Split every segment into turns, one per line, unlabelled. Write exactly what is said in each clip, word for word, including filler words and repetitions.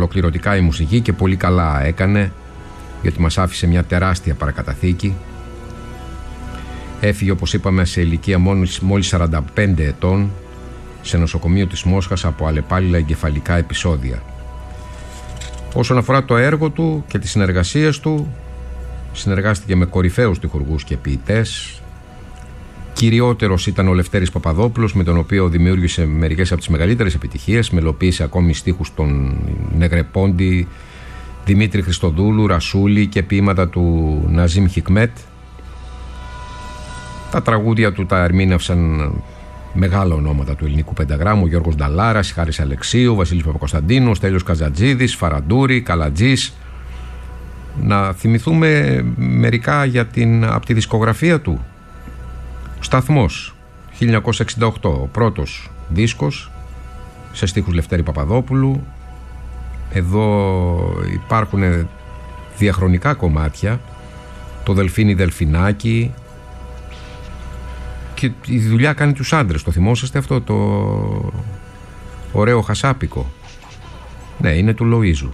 ολοκληρωτικά η μουσική και πολύ καλά έκανε, γιατί μας άφησε μια τεράστια παρακαταθήκη. Έφυγε, όπως είπαμε, σε ηλικία μόλις, μόλις σαράντα πέντε ετών, σε νοσοκομείο της Μόσχας από αλλεπάλληλα εγκεφαλικά επεισόδια. Όσον αφορά το έργο του και τις συνεργασίες του, συνεργάστηκε με κορυφαίους τυχουργούς και ποιητές. Κυριότερος ήταν ο Λευτέρης Παπαδόπουλος, με τον οποίο δημιούργησε μερικές από τις μεγαλύτερες επιτυχίες. Μελοποίησε ακόμη στίχους των Νεγρεπόντι, Δημήτρη Χριστοδούλου, Ρασούλη και ποίηματα του Ναζίμ Χικμέτ. Τα τραγούδια του τα ερμήνευσαν μεγάλα ονόματα του ελληνικού πενταγράμμου: Γιώργος Νταλάρας, Χάρης Αλεξίου, Βασίλης Παπακοσταντίνου, Στέλιος Καζατζίδης, Φαραντούρη, Καλατζής. Να θυμηθούμε μερικά για την, από τη δισκογραφία του. Σταθμός, χίλια εννιακόσια εξήντα οκτώ, ο πρώτος δίσκος, σε στίχους Λευτέρη Παπαδόπουλου. Εδώ υπάρχουν διαχρονικά κομμάτια, το Δελφίνι Δελφινάκι, και η δουλειά κάνει τους άντρες. Το θυμόσαστε αυτό το ωραίο χασάπικο? Ναι, είναι του Λοΐζου.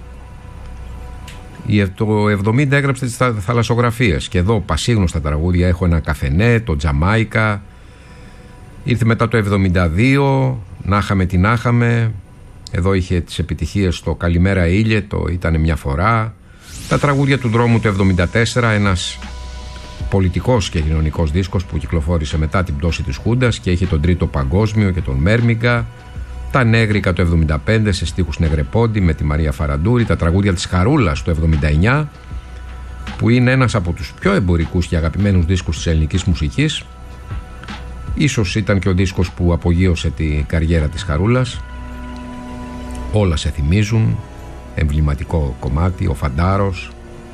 Το εβδομήντα έγραψε τις θαλασσογραφίες και εδώ πασίγνωστα τραγούδια. Έχω ένα καφενέ, το Τζαμάικα. Ήρθε μετά το εβδομήντα δύο, Να είχαμε τι να είχαμε. Εδώ είχε τις επιτυχίες στο Καλημέρα Ήλιε, το Ήταν μια φορά. Τα τραγούδια του δρόμου του εβδομήντα τέσσερα, ένας πολιτικός και κοινωνικός δίσκος που κυκλοφόρησε μετά την πτώση της Χούντας και είχε τον Τρίτο Παγκόσμιο και τον Μέρμιγκα. Τα Νέγρικα το εβδομήντα πέντε σε στίχους Νεγρεπόντι με τη Μαρία Φαραντούρη. Τα τραγούδια της Χαρούλας το εβδομήντα εννιά, που είναι ένας από τους πιο εμπορικούς και αγαπημένους δίσκους της ελληνικής μουσικής. Ίσως ήταν και ο δίσκος που απογείωσε την καριέρα της Χαρούλας. Όλα σε θυμίζουν, εμβληματικό κομμάτι, ο Φαντάρος.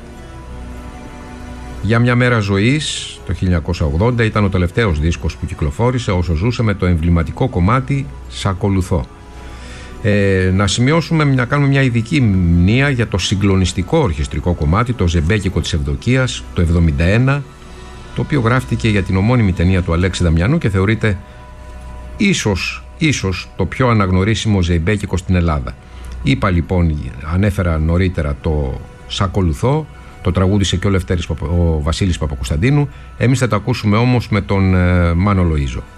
Για μια μέρα ζωής το χίλια εννιακόσια ογδόντα ήταν ο τελευταίος δίσκος που κυκλοφόρησε όσο ζούσε, με το εμβληματικό κομμάτι «Σ' ακολουθώ». Ε, να σημειώσουμε, να κάνουμε μια ειδική μνήα για το συγκλονιστικό ορχιστρικό κομμάτι, το «Ζεμπέκικο της Ευδοκίας» το εβδομήντα ένα, το οποίο γράφτηκε για την ομώνυμη ταινία του Αλέξη Δαμιανού και θεωρείται ίσως, ίσως το πιο αναγνωρίσιμο ζεϊμπέκικο στην Ελλάδα. Είπα λοιπόν, ανέφερα νωρίτερα το «Σ' ακολουθώ», το τραγούδισε και ο, Λευτέρης, ο Βασίλης Παπακοσταντίνου. Εμείς θα το ακούσουμε όμως με τον ε, Μάνο Λοΐζο.